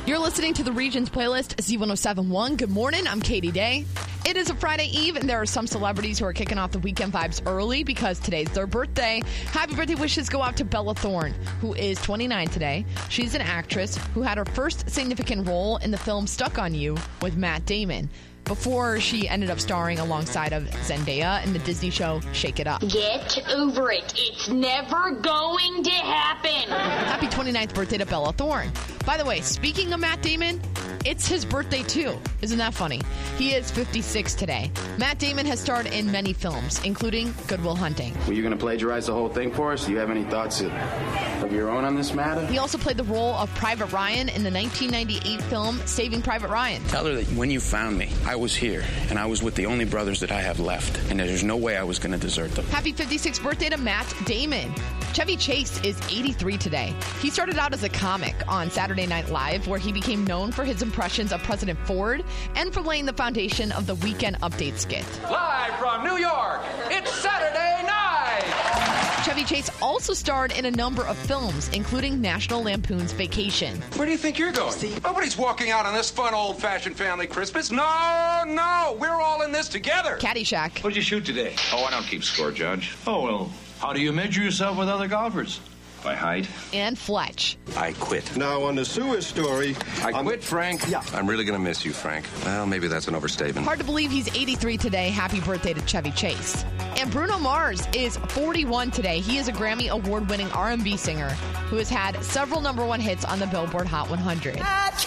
You're listening to the Regions playlist, Z1071. Good morning. I'm Katie Day. It is a Friday Eve, and there are some celebrities who are kicking off the weekend vibes early because today's their birthday. Happy birthday wishes go out to Bella Thorne, who is 29 today. She's an actress who had her first significant role in the film Stuck on You with Matt Damon, before she ended up starring alongside of Zendaya in the Disney show Shake It Up. Get over it. It's never going to happen. Happy 29th birthday to Bella Thorne. By the way, speaking of Matt Damon, it's his birthday too. Isn't that funny? He is 56 today. Matt Damon has starred in many films, including Good Will Hunting. Were you going to plagiarize the whole thing for us? Do you have any thoughts of your own on this matter? He also played the role of Private Ryan in the 1998 film Saving Private Ryan. Tell her that when you found me, I was here, and I was with the only brothers that I have left, and there's no way I was going to desert them. Happy 56th birthday to Matt Damon. Chevy Chase is 83 today. He started out as a comic on Saturday Night Live, where he became known for his impressions of President Ford and for laying the foundation of the Weekend Update skit. Live from New York, it's Saturday night! Chevy Chase also starred in a number of films, including National Lampoon's Vacation. Where do you think you're going? Nobody's walking out on this fun old-fashioned family Christmas. No, we're all in this together. Caddyshack. What did you shoot today? Oh, I don't keep score, Judge. Oh, well, how do you measure yourself with other golfers? By height. And Fletch. I quit. Now, on the Seward story... I quit, Frank? Yeah. I'm really going to miss you, Frank. Well, maybe that's an overstatement. Hard to believe he's 83 today. Happy birthday to Chevy Chase. And Bruno Mars is 41 today. He is a Grammy Award-winning R&B singer who has had several #1 hits on the Billboard Hot 100.